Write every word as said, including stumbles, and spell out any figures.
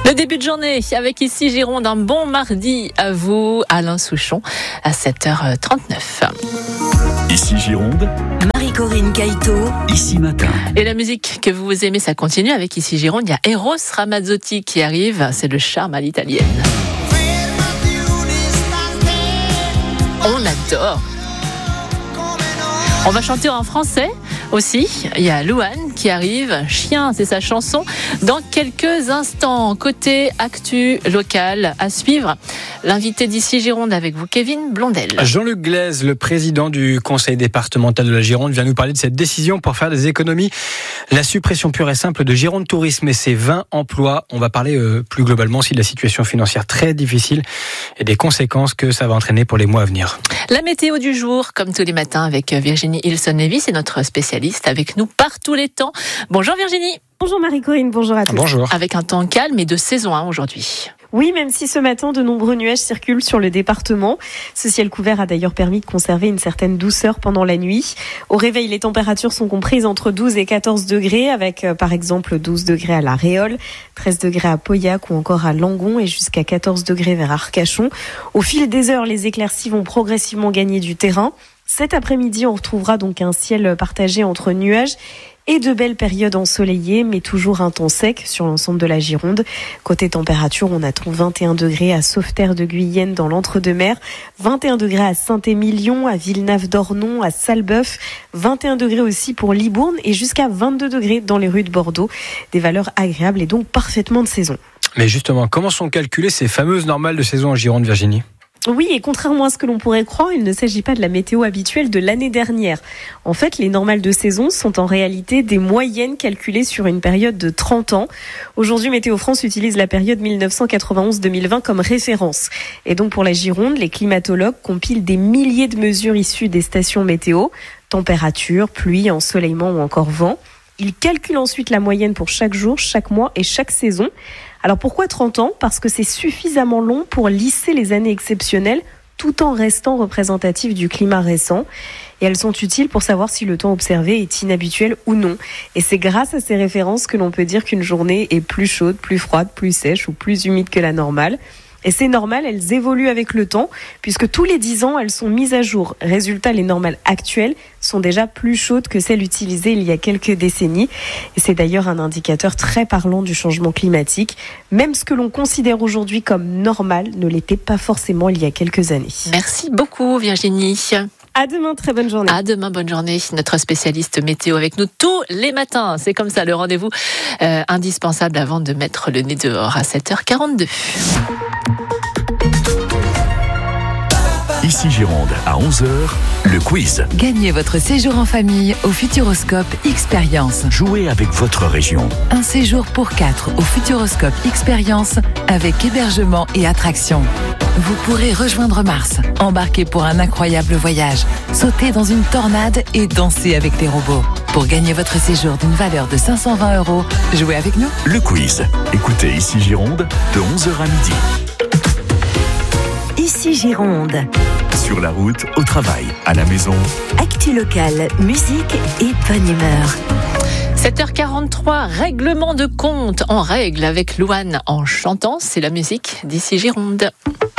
Le début de journée avec ici Gironde, un bon mardi à vous, Alain Souchon, à sept heures trente-neuf. Ici Gironde, Marie-Corinne Caïto, ici matin. Et la musique que vous aimez, ça continue avec ici Gironde. Il y a Eros Ramazzotti qui arrive, c'est le charme à l'italienne. On adore. On va chanter en français aussi. Il y a Louane qui arrive. Chien, c'est sa chanson. Dans quelques instants, côté actu local à suivre. L'invité d'ici Gironde avec vous, Kevin Blondel. Jean-Luc Glaise, le président du conseil départemental de la Gironde, vient nous parler de cette décision pour faire des économies. La suppression pure et simple de Gironde Tourisme et ses vingt emplois. On va parler euh, plus globalement aussi de la situation financière très difficile et des conséquences que ça va entraîner pour les mois à venir. La météo du jour, comme tous les matins avec Virginie Ilson-Lévy, c'est notre spécialiste avec nous par tous les temps. Bonjour Virginie. Bonjour Marie-Corinne, bonjour à tous. Bonjour. Avec un temps calme et de saison hein, aujourd'hui. Oui, même si ce matin, de nombreux nuages circulent sur le département. Ce ciel couvert a d'ailleurs permis de conserver une certaine douceur pendant la nuit. Au réveil, les températures sont comprises entre douze et quatorze degrés, avec euh, par exemple douze degrés à La Réole, treize degrés à Pauillac ou encore à Langon et jusqu'à quatorze degrés vers Arcachon. Au fil des heures, les éclaircies vont progressivement gagner du terrain. Cet après-midi, on retrouvera donc un ciel partagé entre nuages et de belles périodes ensoleillées, mais toujours un temps sec sur l'ensemble de la Gironde. Côté température, on attend vingt et un degrés à Sauveterre de Guyenne dans l'Entre-deux-Mers, vingt et un degrés à Saint-Émilion, à Villeneuve-d'Ornon, à Salbeuf, vingt et un degrés aussi pour Libourne et jusqu'à vingt-deux degrés dans les rues de Bordeaux. Des valeurs agréables et donc parfaitement de saison. Mais justement, comment sont calculées ces fameuses normales de saison en Gironde, Virginie ? Oui, et contrairement à ce que l'on pourrait croire, il ne s'agit pas de la météo habituelle de l'année dernière. En fait, les normales de saison sont en réalité des moyennes calculées sur une période de trente ans. Aujourd'hui, Météo France utilise la période dix-neuf cent quatre-vingt-onze à deux mille vingt comme référence. Et donc pour la Gironde, les climatologues compilent des milliers de mesures issues des stations météo, température, pluie, ensoleillement ou encore vent. Ils calculent ensuite la moyenne pour chaque jour, chaque mois et chaque saison. Alors pourquoi trente ans ? Parce que c'est suffisamment long pour lisser les années exceptionnelles tout en restant représentatif du climat récent. Et elles sont utiles pour savoir si le temps observé est inhabituel ou non. Et c'est grâce à ces références que l'on peut dire qu'une journée est plus chaude, plus froide, plus sèche ou plus humide que la normale. Et c'est normal, elles évoluent avec le temps, puisque tous les dix ans, elles sont mises à jour. Résultat, les normales actuelles sont déjà plus chaudes que celles utilisées il y a quelques décennies. Et c'est d'ailleurs un indicateur très parlant du changement climatique. Même ce que l'on considère aujourd'hui comme normal ne l'était pas forcément il y a quelques années. Merci beaucoup Virginie. À demain, très bonne journée. À demain, bonne journée. Notre spécialiste météo avec nous tous les matins. C'est comme ça, le rendez-vous euh, indispensable avant de mettre le nez dehors à sept heures quarante-deux. Ici Gironde, à onze heures, le quiz. gagnez votre séjour en famille au Futuroscope Expérience. Jouez avec votre région. Un séjour pour quatre au Futuroscope Expérience avec hébergement et attraction. Vous pourrez rejoindre Mars, embarquer pour un incroyable voyage, sauter dans une tornade et danser avec les robots. Pour gagner votre séjour d'une valeur de cinq cent vingt euros, jouez avec nous. Le quiz. Écoutez Ici Gironde, de onze heures à midi. Ici Gironde. Sur la route, au travail, à la maison. Actu locale, musique et bonne humeur. sept heures quarante-trois, règlement de compte en règle avec Louane en chantant. C'est la musique d'ici Gironde.